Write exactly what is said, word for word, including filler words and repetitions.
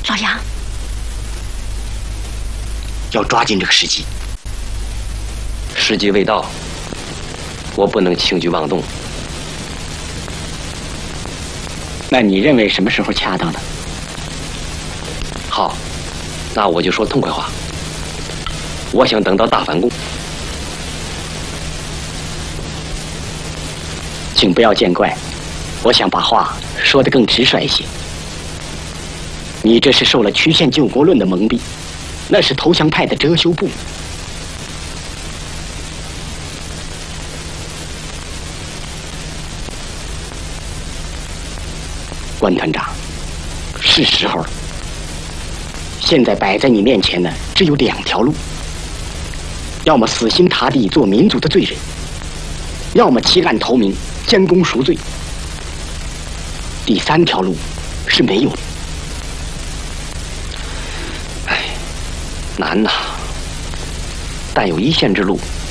老杨， 要抓紧这个时机。 时机未到，我不能轻举妄动。 那你认为什么时候恰当呢？ 好，那我就说痛快话。我想等到大反攻。 请不要见怪，我想把话说得更直率一些。你这是受了曲线救国论的蒙蔽，那是投降派的遮羞布。关团长，是时候了。现在摆在你面前呢，只有两条路：要么死心塌地做民族的罪人，要么弃暗投明，将功赎罪。第三条路是没有的。 哎，难呐！但有一线之路，